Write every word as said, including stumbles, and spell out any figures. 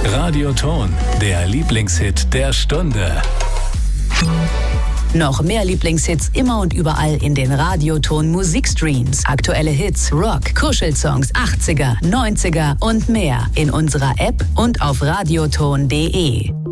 Radioton, der Lieblingshit der Stunde. Noch mehr Lieblingshits immer und überall in den Radioton Musikstreams. Aktuelle Hits, Rock, Kuschelsongs, achtziger, neunziger und mehr in unserer App und auf radioton punkt de.